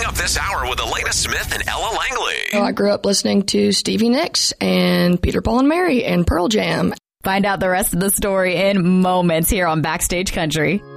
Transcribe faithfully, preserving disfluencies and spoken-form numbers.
up this hour with Elena Smith and Ella Langley. So I grew up listening to Stevie Nicks and Peter, Paul and Mary and Pearl Jam. Find out the rest of the story in moments here on Backstage Country.